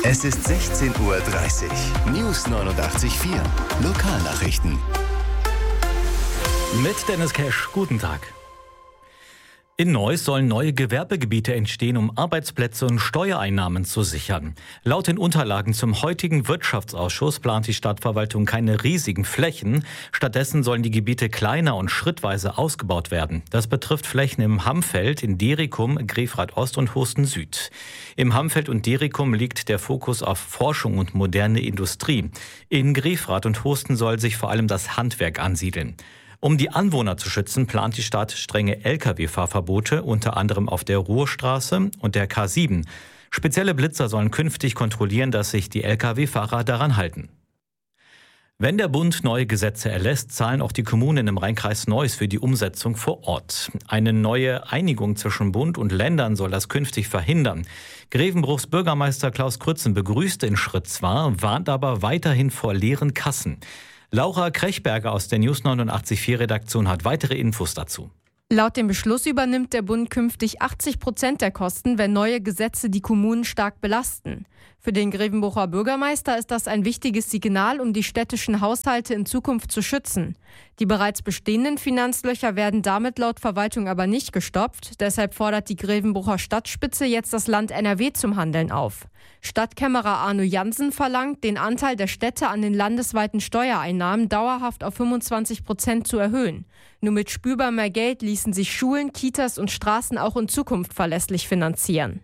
Es ist 16:30 Uhr. News 89.4. Lokalnachrichten. Mit Dennis Cash, guten Tag. In Neuss sollen neue Gewerbegebiete entstehen, um Arbeitsplätze und Steuereinnahmen zu sichern. Laut den Unterlagen zum heutigen Wirtschaftsausschuss plant die Stadtverwaltung keine riesigen Flächen. Stattdessen sollen die Gebiete kleiner und schrittweise ausgebaut werden. Das betrifft Flächen im Hammfeld, in Derikum, Grefrath Ost und Hosten Süd. Im Hammfeld und Derikum liegt der Fokus auf Forschung und moderne Industrie. In Grefrath und Hosten soll sich vor allem das Handwerk ansiedeln. Um die Anwohner zu schützen, plant die Stadt strenge Lkw-Fahrverbote, unter anderem auf der Ruhrstraße und der K7. Spezielle Blitzer sollen künftig kontrollieren, dass sich die Lkw-Fahrer daran halten. Wenn der Bund neue Gesetze erlässt, zahlen auch die Kommunen im Rheinkreis Neuss für die Umsetzung vor Ort. Eine neue Einigung zwischen Bund und Ländern soll das künftig verhindern. Grevenbruchs Bürgermeister Klaus Krützen begrüßt den Schritt zwar, warnt aber weiterhin vor leeren Kassen. Laura Krechberger aus der News 89.4 Redaktion hat weitere Infos dazu. Laut dem Beschluss übernimmt der Bund künftig 80% der Kosten, wenn neue Gesetze die Kommunen stark belasten. Für den Grevenbrucher Bürgermeister ist das ein wichtiges Signal, um die städtischen Haushalte in Zukunft zu schützen. Die bereits bestehenden Finanzlöcher werden damit laut Verwaltung aber nicht gestopft. Deshalb fordert die Grevenbrucher Stadtspitze jetzt das Land NRW zum Handeln auf. Stadtkämmerer Arno Jansen verlangt, den Anteil der Städte an den landesweiten Steuereinnahmen dauerhaft auf 25% zu erhöhen. Nur mit spürbar mehr Geld ließen sich Schulen, Kitas und Straßen auch in Zukunft verlässlich finanzieren.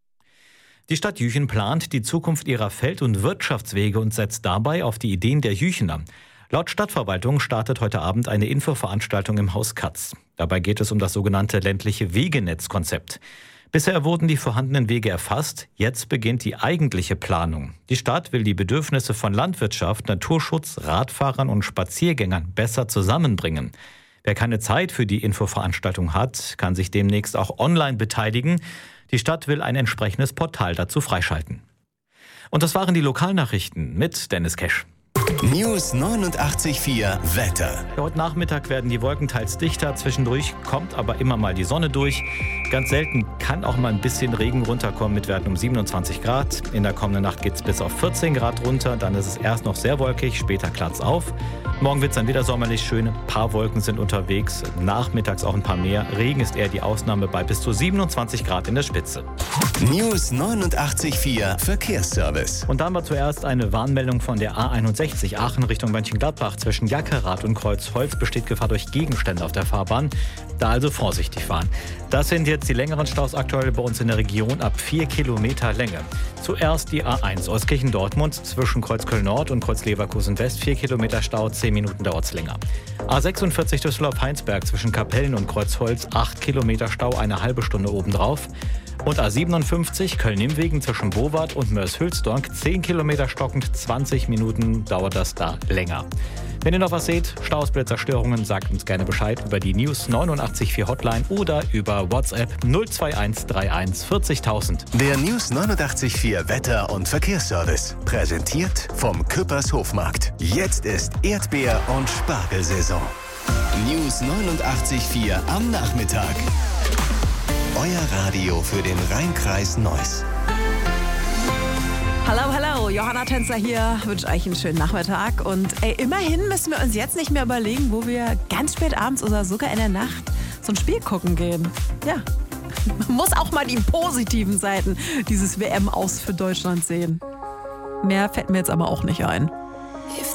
Die Stadt Jüchen plant die Zukunft ihrer Feld- und Wirtschaftswege und setzt dabei auf die Ideen der Jüchener. Laut Stadtverwaltung startet heute Abend eine Infoveranstaltung im Haus Katz. Dabei geht es um das sogenannte ländliche Wegenetzkonzept. Bisher wurden die vorhandenen Wege erfasst, jetzt beginnt die eigentliche Planung. Die Stadt will die Bedürfnisse von Landwirtschaft, Naturschutz, Radfahrern und Spaziergängern besser zusammenbringen. Wer keine Zeit für die Infoveranstaltung hat, kann sich demnächst auch online beteiligen. Die Stadt will ein entsprechendes Portal dazu freischalten. Und das waren die Lokalnachrichten mit Dennis Cash. News 89.4 Wetter. Heute Nachmittag werden die Wolken teils dichter, zwischendurch kommt aber immer mal die Sonne durch. Ganz selten kann auch mal ein bisschen Regen runterkommen mit Werten um 27 Grad. In der kommenden Nacht geht es bis auf 14 Grad runter, dann ist es erst noch sehr wolkig, später klart's auf. Morgen wird es dann wieder sommerlich schön, ein paar Wolken sind unterwegs, nachmittags auch ein paar mehr. Regen ist eher die Ausnahme bei bis zu 27 Grad in der Spitze. News 89.4 Verkehrsservice. Und da haben wir zuerst eine Warnmeldung von der A61 Aachen Richtung Mönchengladbach. Zwischen Jackerath und Kreuzholz besteht Gefahr durch Gegenstände auf der Fahrbahn. Da also vorsichtig fahren. Das sind jetzt die längeren Staus aktuell bei uns in der Region ab 4 Kilometer Länge. Zuerst die A1 Euskirchen-Dortmund zwischen Kreuzköln-Nord und Kreuz-Leverkusen-West. 4 Kilometer Stau, 10 Minuten dauert's länger. A46 Düsseldorf-Heinsberg zwischen Kapellen und Kreuzholz. 8 Kilometer Stau, eine halbe Stunde obendrauf. Und A57 Köln-Nimwegen zwischen Bowart und Mörs-Hülsdorf. 10 Kilometer stockend, 20 Minuten dauert das da länger. Wenn ihr noch was seht, Staus, Blitzerstörungen, sagt uns gerne Bescheid über die News 89.4 Hotline oder über WhatsApp 021 31 40.000. Der News 89.4 Wetter- und Verkehrsservice. Präsentiert vom Küppers Hofmarkt. Jetzt ist Erdbeer- und Spargelsaison. News 89.4 am Nachmittag. Euer Radio für den Rheinkreis Neuss. Hallo, Johanna Tänzer hier, wünsche euch einen schönen Nachmittag. Und immerhin müssen wir uns jetzt nicht mehr überlegen, wo wir ganz spät abends oder sogar in der Nacht so ein Spiel gucken gehen. Ja, man muss auch mal die positiven Seiten dieses WM-Aus für Deutschland sehen. Mehr fällt mir jetzt aber auch nicht ein.